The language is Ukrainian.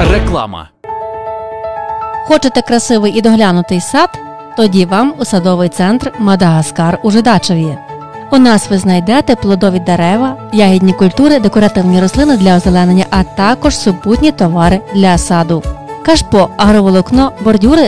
Реклама. Хочете красивий і доглянутий сад? Тоді вам у садовий центр «Мадагаскар» у Жидачеві. У нас ви знайдете плодові дерева, ягідні культури, декоративні рослини для озеленення, а також супутні товари для саду. Кашпо, агроволокно, бордюри